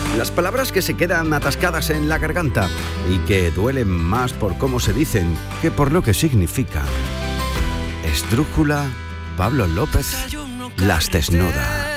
Las palabras que se quedan atascadas en la garganta y que duelen más por cómo se dicen que por lo que significan. Esdrújula, Pablo López, Las Desnuda.